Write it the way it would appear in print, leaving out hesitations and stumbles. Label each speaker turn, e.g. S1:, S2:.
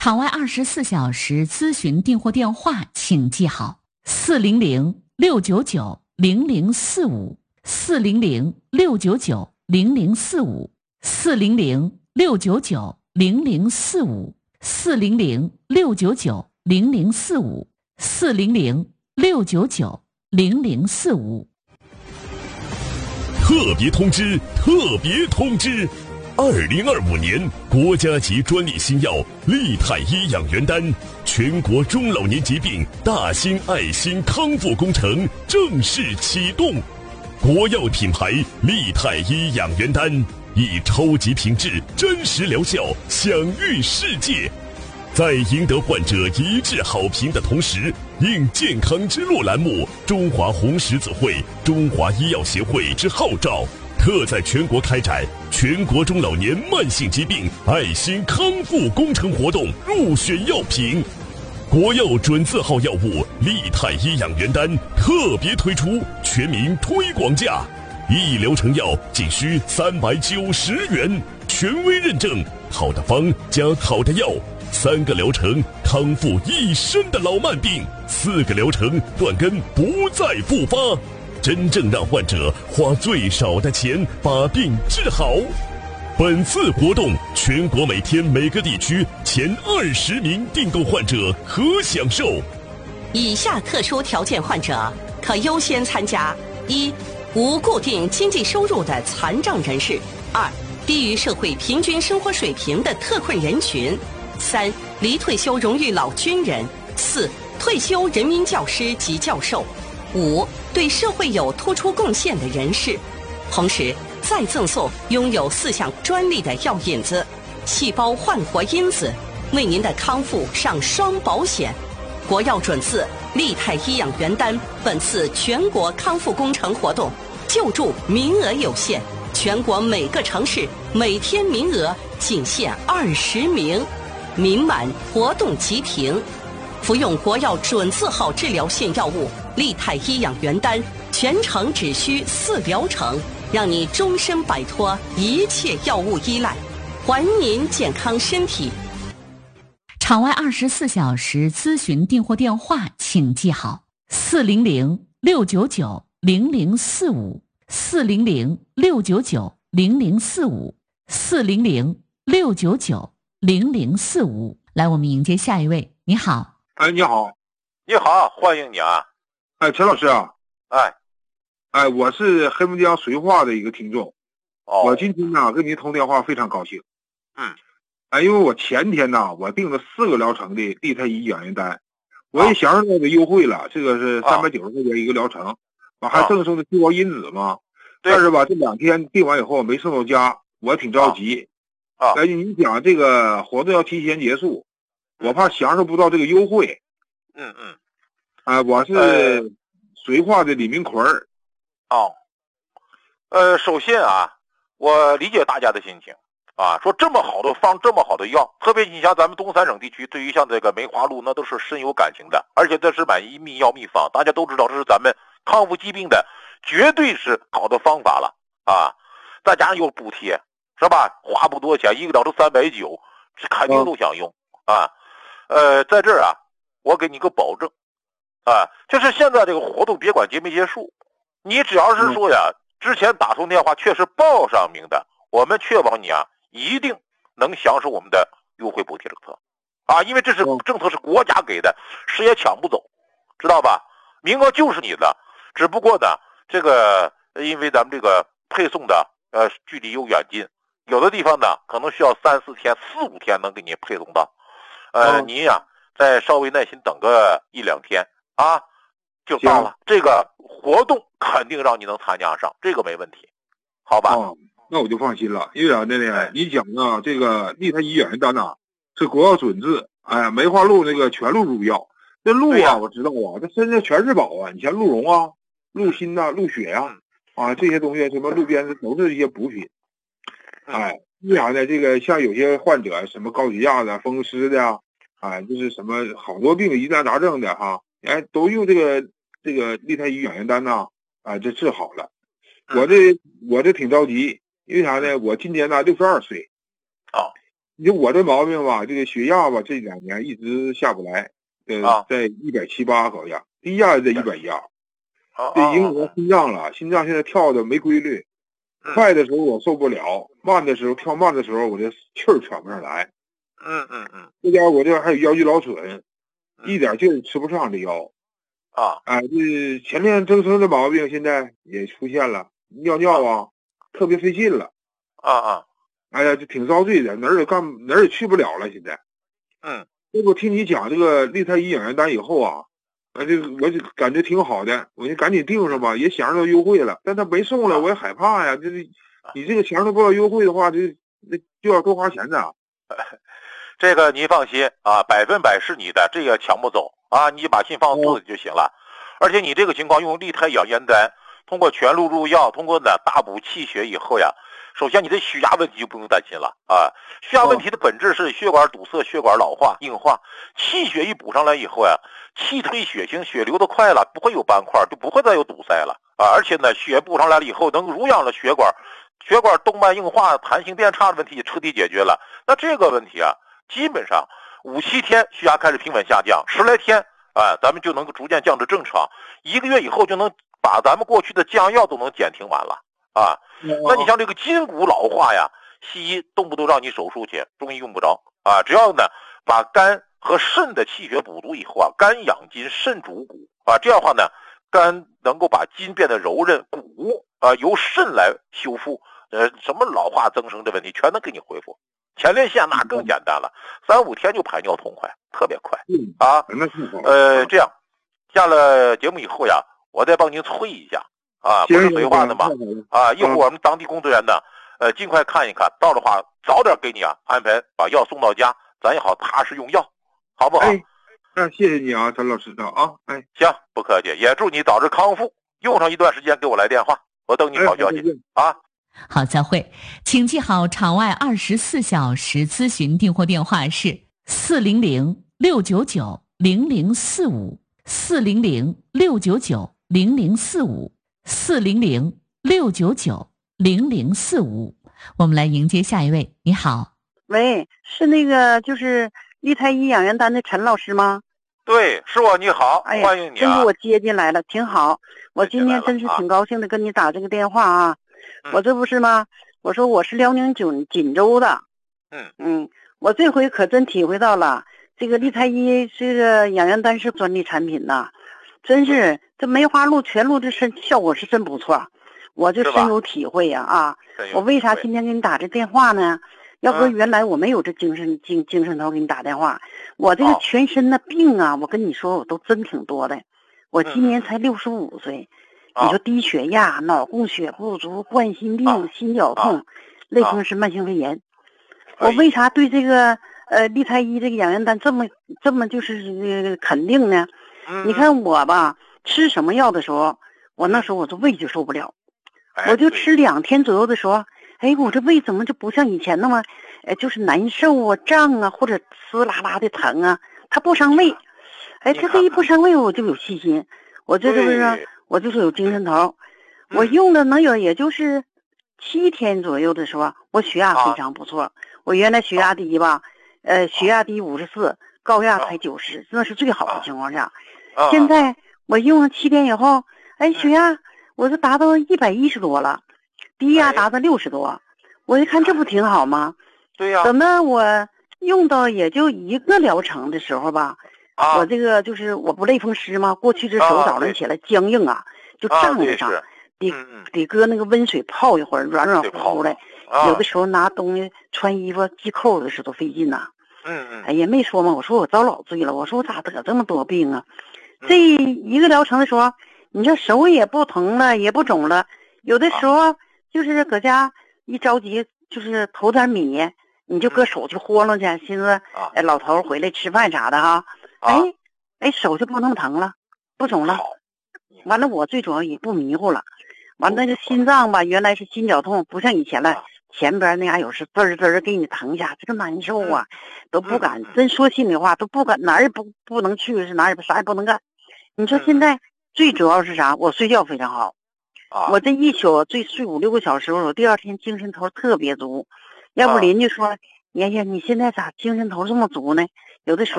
S1: 场外24小时咨询订货电话请记好400-699-0045，400-699-0045，400-699-0045。
S2: 特别通知！特别通知！2025年国家级专利新药利泰医养元丹全国中老年疾病大型爱心康复工程正式启动。国药品牌利泰医养元丹以超级品质、真实疗效享誉世界。在赢得患者一致好评的同时，应健康之路栏目中华红十字会、中华医药协会之号召，特在全国开展全国中老年慢性疾病爱心康复工程活动入选药品。国药准字号药物利泰医养元丹特别推出全民推广价，一疗程药仅需390元，权威认证，好的方加好的药，3个疗程康复一身的老慢病，4个疗程断根不再复发，真正让患者花最少的钱把病治好。本次活动全国每天每个地区前20名订购患者可享受。
S3: 以下特殊条件患者可优先参加：一、无固定经济收入的残障人士；二、低于社会平均生活水平的特困人群；三、离退休荣誉老军人；四、退休人民教师及教授；五、对社会有突出贡献的人士。同时再赠送拥有4项专利的药引子、细胞焕活因子，为您的康复上双保险。国药准字利泰医养元丹本次全国康复工程活动救助名额有限，全国每个城市每天名额仅限20名，名满活动即停。服用国药准字号治疗性药物利泰医养元丹，全程只需4疗程，让你终身摆脱一切药物依赖，还您健康身体。
S1: 场外24小时咨询订货电话请记好：400-699-0045，400-699-0045，400-699-0045。来，我们迎接下一位。你好。
S4: 你好。
S5: 你好，欢迎你啊。
S4: 陈老师啊。我是黑龙江绥化的一个听众。我今天呢跟您通电话非常高兴。因为我前天呢我订了4个疗程的利泰医养元丹，我也享受到的优惠了，这个是390块钱一个疗程，我还赠送的细胞因子嘛。但是吧，这2天订完以后没送到家，我挺着急。你讲这个活动要提前结束，我怕享受不到这个优惠。我是绥化的李明奎。
S5: 首先啊，我理解大家的心情啊，说这么好的方，这么好的药，特别你像咱们东三省地区，对于像这个梅花鹿那都是深有感情的，而且这是秘药秘方，大家都知道这是咱们康复疾病的绝对是好的方法了啊！再加上有补贴，是吧？花不多钱，一个疗程390，这肯定都想用啊。在这儿啊，我给你个保证啊，就是现在这个活动别管结没结束，你只要是说呀，之前打通电话确实报上名的，我们确保你啊一定能享受我们的优惠补贴政策啊，因为这是政策是国家给的，谁也抢不走，知道吧？名额就是你的，只不过呢，这个因为咱们这个配送的距离有远近，有的地方呢可能需要3-4天、4-5天能给你配送到，您呀再稍微耐心等个1-2天啊，就到了。这个活动肯定让你能参加上，这个没问题，好吧？
S4: 那我就放心了，因为啥呢？你讲啊，这个利泰医养元丹呐是国药准字，梅花鹿那个全鹿入药，这鹿啊我知道啊，这身上全是宝啊，你像鹿茸啊、鹿心呐、鹿血啊，这些东西什么鹿鞭子都是一些补品。为啥呢？这个像有些患者什么高血压的、风湿的就是什么好多病疑难杂症的都用这个利泰医养元丹呐这治好了。我这挺着急，因为啥呢？我今年呢62岁。 你说我这毛病吧，这个血压吧，这2年一直下不来，在170-180高压，低压在112，这影响心脏了，心脏现在跳的没规律，快的时候我受不了，慢的时候跳慢的时候我这气儿喘不上来。这家我这还有腰肌劳损，一点劲儿吃不上这腰。这前列增生的毛病现在也出现了，尿尿啊特别费劲了。哎呀，这挺遭罪的，哪儿也去不了了。现在，这不听你讲这个利泰伊养元丹以后啊，这个我就感觉挺好的，我就赶紧订上吧，也想着优惠了，但他没送了，我也害怕呀。就是你这个想着不要优惠的话，那就要多花钱的。
S5: 这个您放心啊，100%是你的，这个抢不走啊，你把心放肚子就行了。而且你这个情况用利泰养元丹，通过全路入药，通过呢大补气血以后呀。首先，你的血压问题就不用担心了啊！血压问题的本质是血管堵塞、血管老化、硬化。气血一补上来以后呀，气推血行，血流得快了，不会有斑块，就不会再有堵塞了啊！而且呢，血补上来了以后，能濡养了血管，血管动脉硬化、弹性变差的问题也彻底解决了。那这个问题啊，基本上5-7天血压开始平稳下降，10来天咱们就能够逐渐降至正常。1个月以后就能把咱们过去的降药都能减停完了啊！那你像这个筋骨老化呀，西医动不动让你手术去，中医用不着啊。只要呢把肝和肾的气血补足以后啊，肝养筋，肾主骨啊，这样的话呢，肝能够把筋变得柔韧，骨由肾来修复。什么老化增生的问题全能给你恢复。前列腺那更简单了，3-5天就排尿痛快，特别快啊。这样下了节目以后呀，我再帮您催一下。不是废话的嘛一会儿我们当地工作人员呢，尽快看一看，到的话早点给你安排把药送到家，咱也好踏实用药，好不好？
S4: 谢谢你啊，陈老师的啊，
S5: 行，不客气，也祝你早日康复，用上一段时间给我来电话，我等你好消息啊。
S1: 好，再会，请记好场外24小时咨询订货电话是400-699-0045 400-699-0045 400-699-0045，我们来迎接下一位。你好，
S6: 喂，是那个就是利泰伊养元丹的陈老师吗？
S5: 对，是我。你好，欢迎你
S6: 真给我接进来了，挺好。我今天真是挺高兴的跟你打这个电话啊。我这不是吗？我说我是辽宁锦州的。我这回可真体会到了，这个利泰伊这个养元丹是专利产品呐，真是这梅花鹿全鹿这效果是真不错，我就深有体会呀我为啥今天给你打这电话呢？要不原来我没有这精神头给你打电话，我这个全身的病啊，我跟你说我都真挺多的。我今年才65岁，你说低血压、脑供血不足、冠心病、心绞痛、类风湿慢性肺炎。我为啥对这个利泰伊这个养元丹这么就是肯定呢？你看我吧，吃什么药的时候，我那时候我这胃就受不了，我就吃2天左右的时候，我这胃怎么就不像以前那么就是难受啊、胀啊，或者呲啦啦的疼啊，它不伤胃。这一不伤胃，我就有信心，我这是不是我就是有精神头。我用的能有也就是7天左右的时候，我血压非常不错。我原来血压低吧，血压低54，高压才90，那是最好的情况下。现在我用了7天以后，血压我就达到110多了，低压达到60多，我一看这不挺好吗？
S5: 对呀。
S6: 等到我用到也就1个疗程的时候吧，我这个就是我不类风湿吗？过去这手早上起来僵硬就胀着上，得搁那个温水泡一会儿，软软乎乎的。有的时候拿东西穿衣服系扣的时候都费劲呐。也没说嘛，我说我遭老罪了，我说我咋得这么多病啊？这1个疗程的时候，你这手也不疼了，也不肿了，有的时候就是搁家一着急，就是投点米，你就搁手去豁楞去，寻思老头回来吃饭啥的哈，手就不那么疼了，不肿了。完了我最主要也不迷糊了，完了这心脏吧，原来是心绞痛，不像以前了，前边那有时滋滋给你疼一下，这个难受都不敢，真说心里话都不敢，哪儿也不能去，是哪儿也啥也不能干。你说现在最主要是啥？我睡觉非常好，我这一宿睡5-6个小时，我第2天精神头特别足。要不邻居说哎呀，你现在咋精神头这么足呢？有的时候